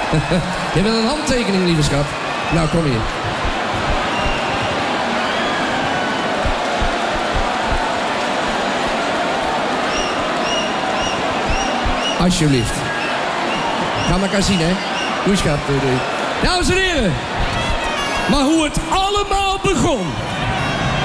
Je wil een handtekening, lieve schat. Nou, kom hier. Alsjeblieft. Gaan we elkaar zien, hè? Doei, schat. Doei, doei. Dames en heren. Maar hoe het allemaal begon...